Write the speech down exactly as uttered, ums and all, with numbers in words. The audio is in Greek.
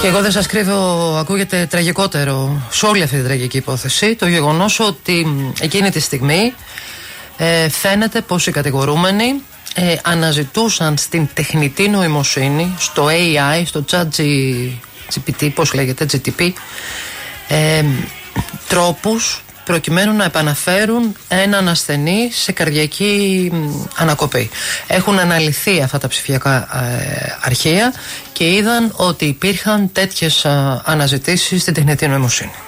Και εγώ δεν σας κρύβω, ακούγεται τραγικότερο σε όλη αυτή την τραγική υπόθεση το γεγονός ότι εκείνη τη στιγμή ε, φαίνεται πως οι κατηγορούμενοι ε, αναζητούσαν στην τεχνητή νοημοσύνη, στο έι άι, στο chat τζι πι τι, πώς λέγεται, τζι τι πι, ε, τρόπους προκειμένου να επαναφέρουν έναν ασθενή σε καρδιακή ανακοπή. Έχουν αναλυθεί αυτά τα ψηφιακά ε, αρχεία και είδαν ότι υπήρχαν τέτοιες ε, αναζητήσεις στην τεχνητή νοημοσύνη.